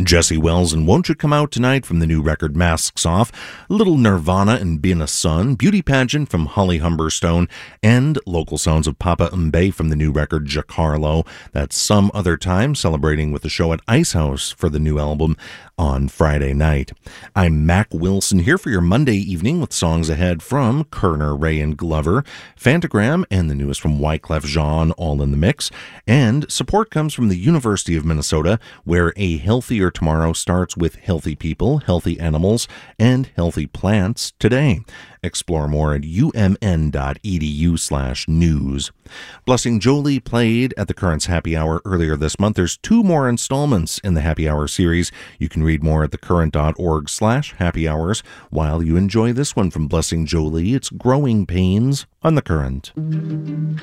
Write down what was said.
Jesse Wells and Won't You Come Out Tonight from the new record Masks Off, Little Nirvana and Being a Son, Beauty Pageant from Holly Humberstone, and local sounds of Papa Mbae from the new record Giancarlo. That's Some Other Time, celebrating with a show at Ice House for the new album on Friday night. I'm Mac Wilson here for your Monday evening with songs ahead from Kerner, Ray and Glover, Fantagram, and the newest from Wyclef Jean, all in the mix. And support comes from the University of Minnesota, where a healthier tomorrow starts with healthy people, healthy animals, and healthy plants today. Explore more at umn.edu/news. Blessing Jolie played at the Currents Happy Hour earlier this month. There's 2 more installments in the Happy Hour series. You can read more at thecurrent.org/happy hours while you enjoy this one from Blessing Jolie. It's Growing Pains on The Current.